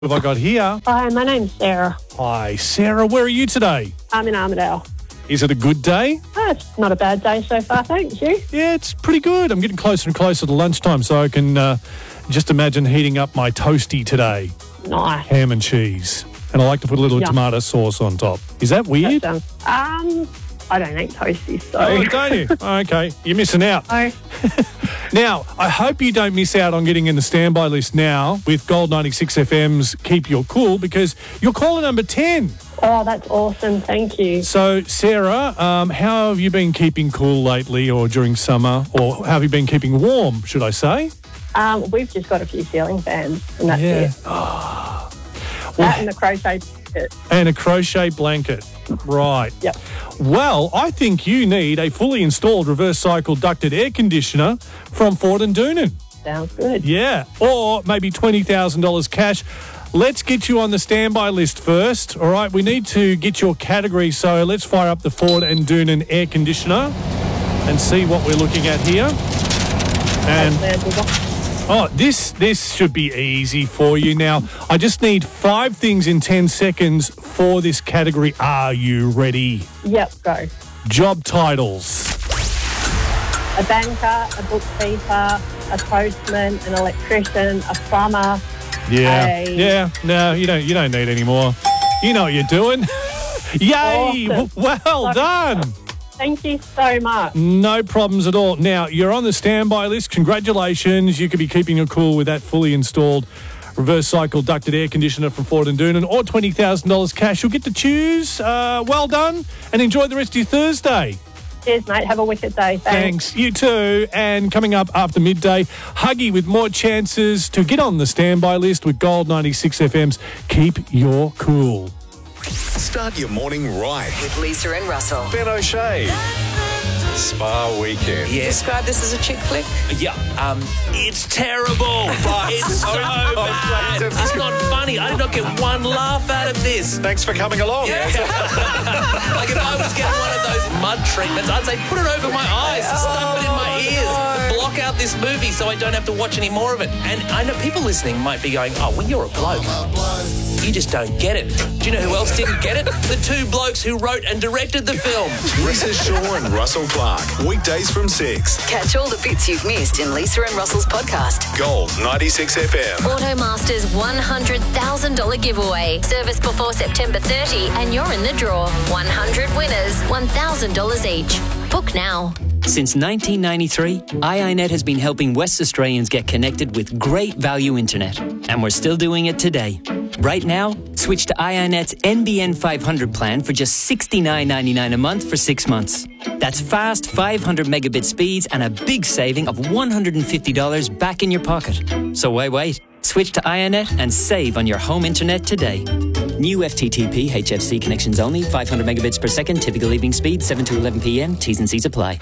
Have I got here? Hi, my name's Sarah. Hi, Sarah. Where are you today? I'm in Armidale. Is it a good day? It's not a bad day so far, thanks. You? Yeah, it's pretty good. I'm getting closer and closer to lunchtime, so I can just imagine heating up my toasty today. Nice. Ham and cheese. And I like to put a little tomato sauce on top. Is that weird? I don't eat toasties, so... Oh, don't you? Okay, you're missing out. Oh. Now, I hope you don't miss out on getting in the standby list now with Gold 96 FM's Keep Your Cool, because you're caller number 10. Oh, that's awesome. Thank you. So, Sarah, how have you been keeping cool lately or during summer? Or how have you been keeping warm, should I say? We've just got a few ceiling fans, and that's it. That and the crochet blanket. And a crochet blanket. Right. Yep. Well, I think you need a fully installed reverse cycle ducted air conditioner from Ford & Doonan. Sounds good. Yeah. Or maybe $20,000 cash. Let's get you on the standby list first. All right. We need to get your category. So let's fire up the Ford & Doonan air conditioner and see what we're looking at here. And this should be easy for you. Now, I just need 5 things in 10 seconds for this category. Are you ready? Yep, go. Job titles. A banker, a bookkeeper, a postman, an electrician, a plumber. Yeah. No, you don't need any more. You know what you're doing. Yay! Awesome. Well done. Thank you so much. No problems at all. Now, you're on the standby list. Congratulations. You could be keeping your cool with that fully installed reverse cycle ducted air conditioner from Ford & Doonan, or $20,000 cash. You'll get to choose. Well done, and enjoy the rest of your Thursday. Cheers, mate. Have a wicked day. Thanks. You too. And coming up after midday, Huggy with more chances to get on the standby list with Gold 96 FM's Keep Your Cool. Start your morning right with Lisa and Russell. Ben O'Shea. Spa weekend. Yeah. Describe this as a chick flick? Yeah, it's terrible. It's so bad. It's not funny. I did not get one laugh out of this. Thanks for coming along. Yeah. Like if I was getting one of those mud treatments, I'd say put it over my eyes, stuff it in my ears, block out this movie so I don't have to watch any more of it. And I know people listening might be going, oh, well, you're a bloke. You just don't get it. Do you know who else didn't get it? The 2 blokes who wrote and directed the film. Lisa Shaw and Russell Clark. Weekdays from 6. Catch all the bits you've missed in Lisa and Russell's podcast. Gold 96 FM. Automasters $100,000 giveaway. Service before September 30 and you're in the draw. 100 winners, $1,000 each. Book now. Since 1993, iiNet has been helping West Australians get connected with great value internet. And we're still doing it today. Right now, switch to iiNet's NBN 500 plan for just $69.99 a month for 6 months. That's fast 500 megabit speeds and a big saving of $150 back in your pocket. So why wait? Switch to iiNet and save on your home internet today. New FTTP HFC connections only, 500 megabits per second, typical evening speed, 7 to 11 p.m. T's and C's apply.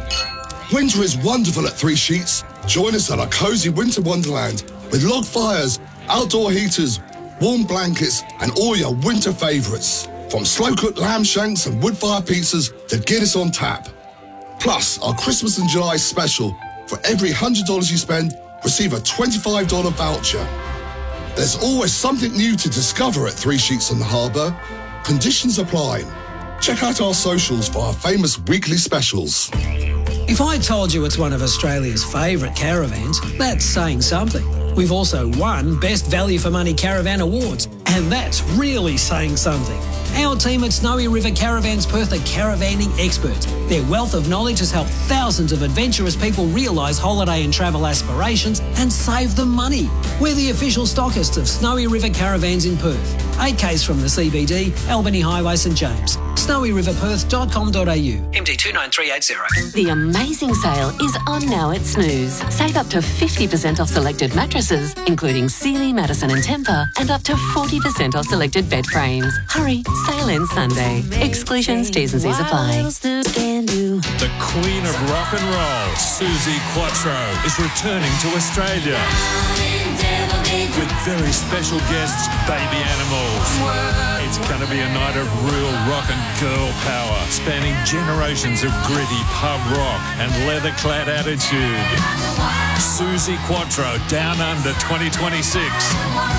Winter is wonderful at Three Sheets. Join us at our cosy winter wonderland with log fires, outdoor heaters, warm blankets, and all your winter favourites. From slow-cooked lamb shanks and wood-fire pizzas to Guinness on tap. Plus, our Christmas and July special. For every $100 you spend, receive a $25 voucher. There's always something new to discover at Three Sheets on the Harbour. Conditions apply. Check out our socials for our famous weekly specials. If I told you it's one of Australia's favourite caravans, that's saying something. We've also won Best Value for Money Caravan Awards, and that's really saying something. Our team at Snowy River Caravans Perth are caravanning experts. Their wealth of knowledge has helped thousands of adventurous people realise holiday and travel aspirations and save them money. We're the official stockists of Snowy River Caravans in Perth. 8Ks from the CBD, Albany Highway, St James. snowyriverperth.com.au. MD 29380. The amazing sale is on now at Snooze. Save up to 50% off selected mattresses, including Sealy, Madison and Tempur, and up to 40% off selected bed frames. Hurry, sale ends Sunday. Exclusions, T's and C's apply. The Queen of Rock and Roll, Suzi Quatro, is returning to Australia with very special guests, Baby Animals. It's going to be a night of real rock and girl power, spanning generations of gritty pub rock and leather-clad attitude. Suzi Quatro, Down Under 2026.